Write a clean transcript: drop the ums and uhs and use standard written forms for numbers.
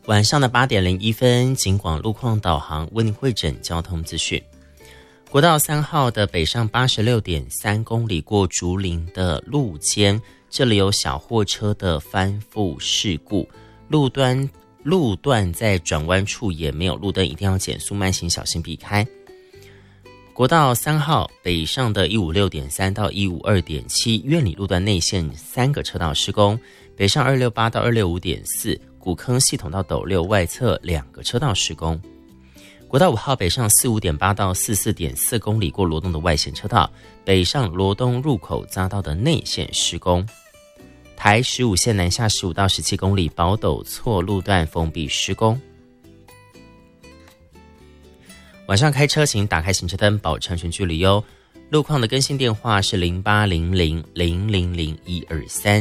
晚上的8点01分，警广路况导航为您汇整交通资讯。国道3号的北上 86.3 公里过竹林的路肩，这里有小货车的翻覆事故，路段在转弯处也没有路灯，一定要减速慢行，小心避开。国道3号北上的 156.3 到 152.7 苑里路段内线3个车道施工，北上268到265.4古坑系统到斗六外侧2个车道施工。国道5号北上45.8到44.4公里过罗东的外线车道，北上罗东入口匝道的内线施工。台15线南下15到17公里宝斗错路段封闭施工。晚上开车请打开行车灯，保持安全距离哦。路况的更新电话是0800000123。